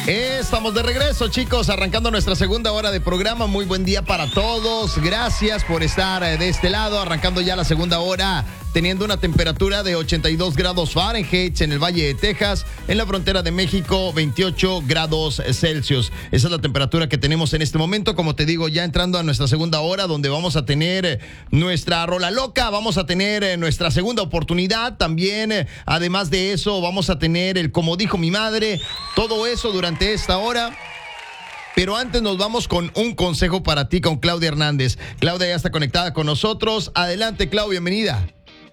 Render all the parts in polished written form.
Estamos de regreso, chicos, arrancando nuestra segunda hora de programa. Muy buen día para todos. Gracias por estar de este lado, arrancando ya la segunda hora, teniendo una temperatura de 82 grados Fahrenheit en el Valle de Texas, en la frontera de México, 28 grados Celsius. Esa es la temperatura que tenemos en este momento. Como te digo, ya entrando a nuestra segunda hora, donde vamos a tener nuestra rola loca, vamos a tener nuestra segunda oportunidad. También, además de eso, vamos a tener el Como Dijo Mi Madre. Todo eso durante esta hora. Pero antes nos vamos con un consejo para ti con Claudia Hernández. Claudia ya está conectada con nosotros. Adelante, Clau, bienvenida.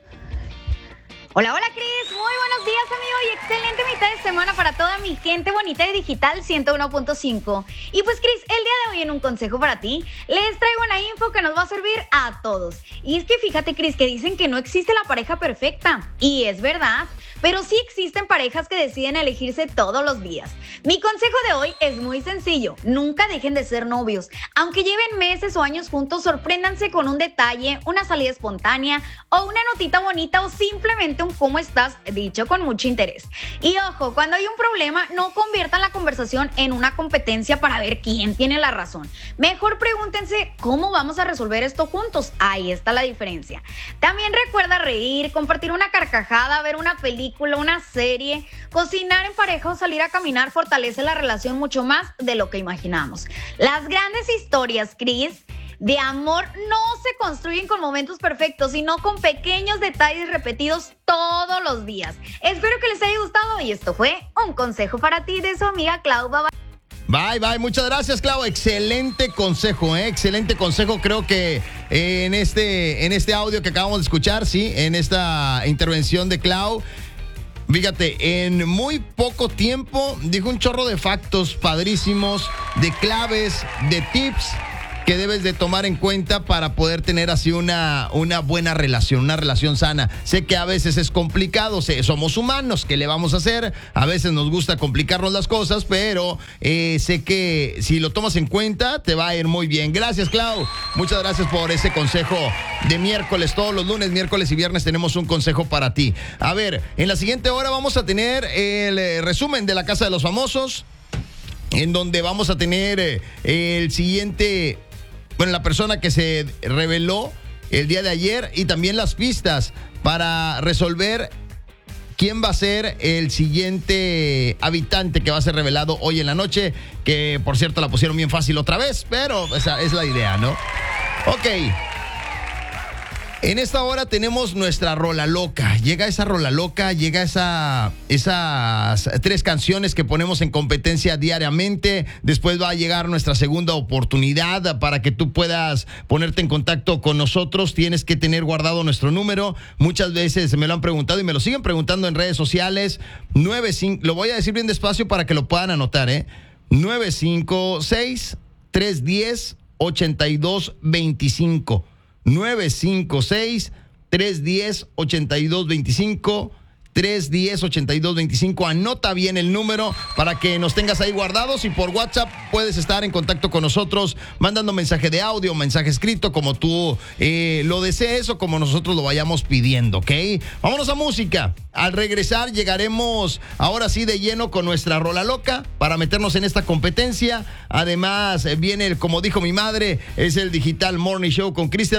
Hola, hola, Cris. Muy buenos días, amigo, y excelente mitad de semana para toda mi gente bonita de Digital 101.5. Y pues, Cris, el día de hoy en un consejo para ti, les traigo una info que nos va a servir a todos. Y es que fíjate, Cris, que dicen que no existe la pareja perfecta. Y es verdad, pero sí existen parejas que deciden elegirse todos los días. Mi consejo de hoy es muy sencillo. Nunca dejen de ser novios. Aunque lleven meses o años juntos, sorpréndanse con un detalle, una salida espontánea o una notita bonita o simplemente un cómo estás dicho con mucho interés. Y ojo, cuando hay un problema, no conviertan la conversación en una competencia para ver quién tiene la razón. Mejor pregúntense cómo vamos a resolver esto juntos. Ahí está la diferencia. También recuerda reír, compartir una carcajada, ver una película, una serie, cocinar en pareja o salir a caminar fortalece la relación mucho más de lo que imaginamos. Las grandes historias, Cris, de amor no se construyen con momentos perfectos, sino con pequeños detalles repetidos todos los días. Espero que les haya gustado y esto fue un consejo para ti de su amiga Clau. Bye, bye. Muchas gracias, Clau. Excelente consejo, excelente consejo. Creo que en este audio que acabamos de escuchar, sí, en esta intervención de Clau, fíjate, en muy poco tiempo dijo un chorro de factos padrísimos, de claves, de tips que debes de tomar en cuenta para poder tener así una buena relación, una relación sana. Sé que a veces es complicado, somos humanos, ¿qué le vamos a hacer? A veces nos gusta complicarnos las cosas, pero sé que si lo tomas en cuenta, te va a ir muy bien. Gracias, Clau. Muchas gracias por ese consejo de miércoles. Todos los lunes, miércoles y viernes tenemos un consejo para ti. A ver, en la siguiente hora vamos a tener el resumen de La Casa de los Famosos, en donde vamos a tener el siguiente... Bueno, la persona que se reveló el día de ayer y también las pistas para resolver quién va a ser el siguiente habitante que va a ser revelado hoy en la noche, que por cierto la pusieron bien fácil otra vez, pero esa es la idea, ¿no? Ok. En esta hora tenemos nuestra rola loca. Llega esa rola loca, llega esas 3 canciones que ponemos en competencia diariamente. Después va a llegar nuestra segunda oportunidad para que tú puedas ponerte en contacto con nosotros. Tienes que tener guardado nuestro número. Muchas veces me lo han preguntado y me lo siguen preguntando en redes sociales. 95, lo voy a decir bien despacio para que lo puedan anotar, 956-310-8225. 956-310-8225. 310-8225. Anota bien el número para que nos tengas ahí guardados, y por WhatsApp puedes estar en contacto con nosotros mandando mensaje de audio, mensaje escrito, como tú lo desees o como nosotros lo vayamos pidiendo, ¿ok? Vámonos a música. Al regresar llegaremos ahora sí de lleno con nuestra rola loca para meternos en esta competencia. Además viene el Como Dijo Mi Madre, es el Digital Morning Show con Cristian.